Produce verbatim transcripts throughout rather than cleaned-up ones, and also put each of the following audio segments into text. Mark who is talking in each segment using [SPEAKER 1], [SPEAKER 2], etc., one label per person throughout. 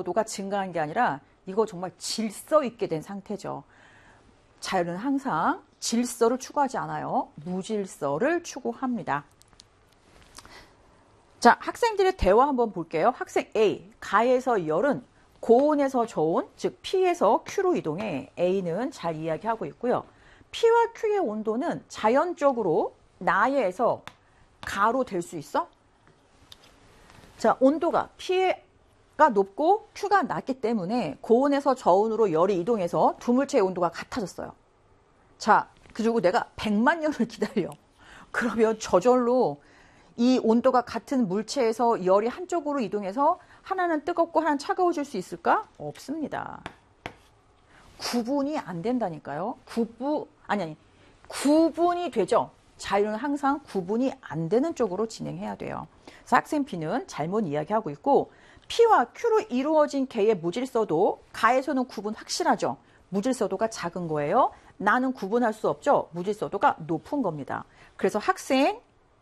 [SPEAKER 1] 무질서도가 증가한 게 아니라 이거 정말 질서 있게 된 상태죠. 자연은 항상 질서를 추구하지 않아요. 무질서를 추구합니다. 자, 학생들의 대화 한번 볼게요. 학생 A, 가에서 열은 고온에서 저온, 즉 P에서 Q로 이동해. A는 잘 이야기하고 있고요. P와 Q의 온도는 자연적으로 나에서 가로 될 수 있어? 자, 온도가 P가 높고 Q가 낮기 때문에 고온에서 저온으로 열이 이동해서 두 물체의 온도가 같아졌어요. 자, 그리고 내가 백만 년을 기다려. 그러면 저절로 이 온도가 같은 물체에서 열이 한쪽으로 이동해서 하나는 뜨겁고 하나는 차가워질 수 있을까? 없습니다. 구분이 안 된다니까요. 구분, 아니, 아니, 구분이 되죠. 자연은 항상 구분이 안 되는 쪽으로 진행해야 돼요. 그래서 학생 B는 잘못 이야기하고 있고, P와 Q로 이루어진 개의 무질서도, 가에서는 구분 확실하죠. 무질서도가 작은 거예요. 나는 구분할 수 없죠. 무질서도가 높은 겁니다. 그래서 학생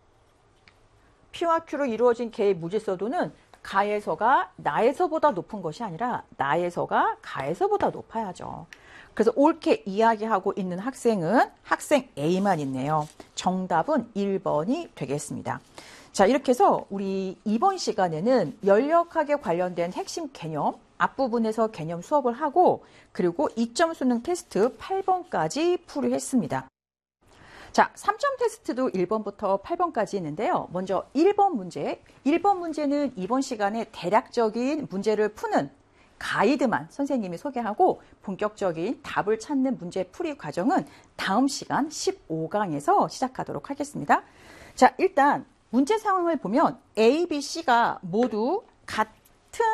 [SPEAKER 1] P와 Q로 이루어진 개의 무질서도는 가에서가 나에서보다 높은 것이 아니라 나에서가 가에서보다 높아야죠. 그래서 옳게 이야기하고 있는 학생은 학생 A만 있네요. 정답은 일 번이 되겠습니다. 자, 이렇게 해서 우리 이번 시간에는 연력학에 관련된 핵심 개념, 앞부분에서 개념 수업을 하고 그리고 이 점 수능 테스트 팔 번까지 풀이했습니다. 자, 삼 점 테스트도 일 번부터 팔 번까지 있는데요. 먼저 일 번 문제. 일 번 문제는 이번 시간에 대략적인 문제를 푸는 가이드만 선생님이 소개하고 본격적인 답을 찾는 문제 풀이 과정은 다음 시간 십오 강에서 시작하도록 하겠습니다. 자, 일단 문제 상황을 보면 A, B, C가 모두 같은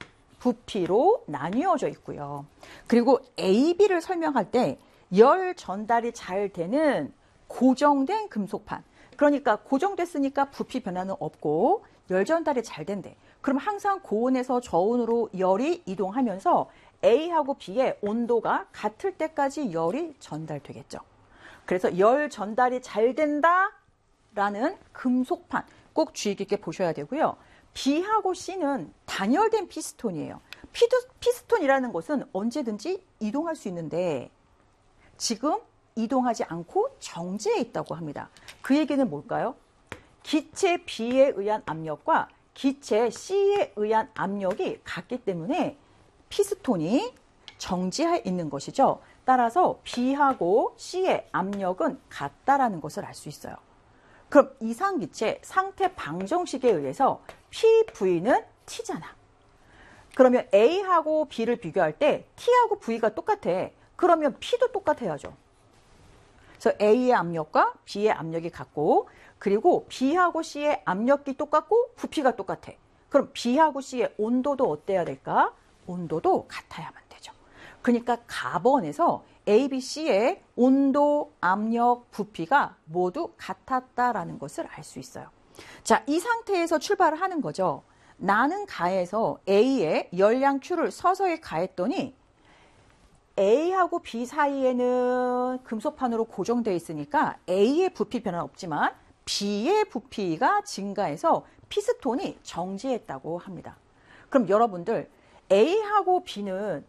[SPEAKER 1] 부피로 나뉘어져 있고요. 그리고 A, B를 설명할 때 열 전달이 잘 되는 고정된 금속판. 그러니까 고정됐으니까 부피 변화는 없고 열 전달이 잘 된대. 그럼 항상 고온에서 저온으로 열이 이동하면서 A하고 B의 온도가 같을 때까지 열이 전달되겠죠. 그래서 열 전달이 잘 된다라는 금속판 꼭 주의 깊게 보셔야 되고요. B하고 C는 단열된 피스톤이에요. 피드, 피스톤이라는 것은 언제든지 이동할 수 있는데 지금 이동하지 않고 정지해 있다고 합니다. 그 얘기는 뭘까요? 기체 B에 의한 압력과 기체 C에 의한 압력이 같기 때문에 피스톤이 정지해 있는 것이죠. 따라서 B하고 C의 압력은 같다라는 것을 알 수 있어요. 그럼 이상기체 상태 방정식에 의해서 피브이는 T잖아. 그러면 A하고 B를 비교할 때 T하고 V가 똑같아. 그러면 P도 똑같아야죠. 그래서 A의 압력과 B의 압력이 같고 그리고 B하고 C의 압력이 똑같고 부피가 똑같아. 그럼 B하고 C의 온도도 어때야 될까? 온도도 같아야만 되죠. 그러니까 가번에서 A, B, C의 온도, 압력, 부피가 모두 같았다라는 것을 알 수 있어요. 자, 이 상태에서 출발을 하는 거죠. 나는 가에서 A에 열량 Q를 서서히 가했더니 A하고 B 사이에는 금속판으로 고정되어 있으니까 A의 부피 변화는 없지만 B의 부피가 증가해서 피스톤이 정지했다고 합니다. 그럼 여러분들 A하고 B는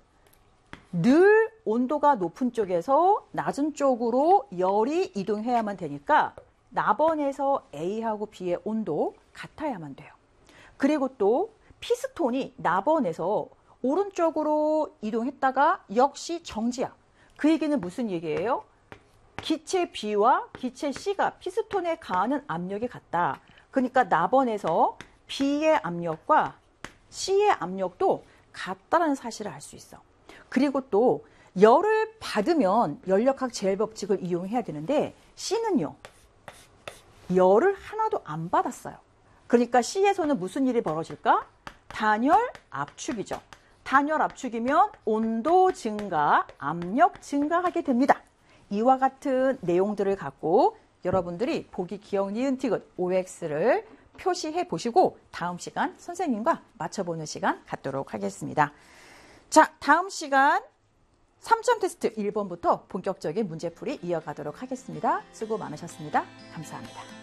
[SPEAKER 1] 늘 온도가 높은 쪽에서 낮은 쪽으로 열이 이동해야만 되니까 나번에서 A하고 B의 온도 같아야만 돼요. 그리고 또 피스톤이 나번에서 오른쪽으로 이동했다가 역시 정지야. 그 얘기는 무슨 얘기예요? 기체 B와 기체 C가 피스톤에 가하는 압력이 같다. 그러니까 나번에서 B의 압력과 C의 압력도 같다는 사실을 알 수 있어. 그리고 또 열을 받으면 연력학 제일법칙을 이용해야 되는데 C는요. 열을 하나도 안 받았어요. 그러니까 C에서는 무슨 일이 벌어질까? 단열 압축이죠. 단열 압축이면 온도 증가, 압력 증가하게 됩니다. 이와 같은 내용들을 갖고 여러분들이 보기 기억 니은 티귿 오엑스를 표시해 보시고 다음 시간 선생님과 맞춰보는 시간 갖도록 하겠습니다. 자, 다음 시간 삼 점 테스트 일 번부터 본격적인 문제풀이 이어가도록 하겠습니다. 수고 많으셨습니다. 감사합니다.